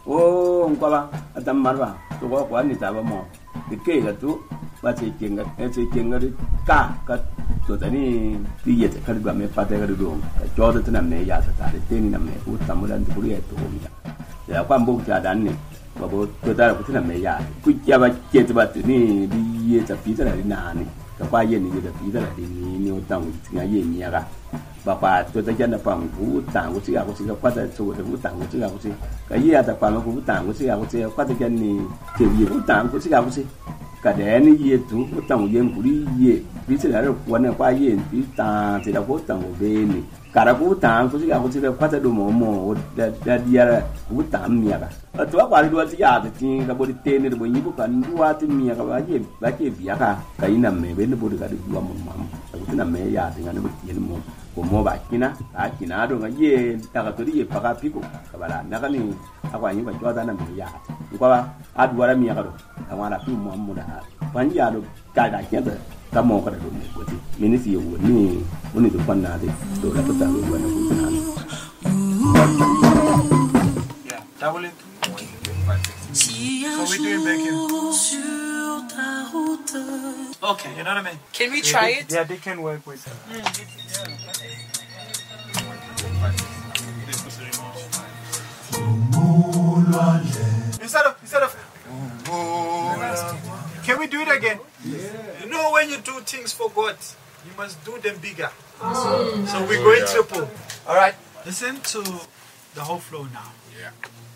Oh, ngkaba atam marwa. To ko kwa ni taba mo. Ke ga tu ba che kenga ka to tani ti ye ka ga me pa te ga do. Jo de tana me ya ta de te ni na me ku tamu dan ku ye to mi ya kwa mbo ta dan ni ba bo to ta ku tana me ya ku ya ba ke ta ba ni bi ye ta pi ta na ni ka kwa ye ni da pi ta ni o tang ti ga ye ni ga ba pa to ta jan da pa ku tang ku ti ga ku ti ga kwa ta so ku tang ku ti ga ku ti ka ye ya ta pa ma ku tang ku ti ga ku ti kwa ta jan ni te ye ku tang ku ti ga ku ti ka de ni ye tu ku tang ye ku ri ye bi ti ga ro ku na kwa ye bi ta ti da ku tang ku be ni cara ku tang ku ti ga ku ti kwa ta do mo da dia ku tang mi ga to kwa ri do ti ya ti ga bo di te ni bo yi ku kan wa ti mi ga ba ke bi ya ka ina me be ni bo ga di wa mo ma ku ti na me ya ti ga ni bo ti ni mo ko mo ba kina a kina do ga ye ta ga to ri ye pa ga pi ko ka ba la na ga ni akwa yi ba jo da na me ya ko ba a du wa mi ya ga do ka wa la pi mo mo da ban ya do ka da ke da ka mo ka da do ko ti mi ni si yo ni woni do pan na de do la ta do wa na ko na yeah double it so we do it back in okay you know what I mean can we try it yeah they can work with it instead of can we do it again? Yeah. You know when you do things for God, you must do them bigger. So we're going triple. All right. Listen to the whole flow now. Yeah.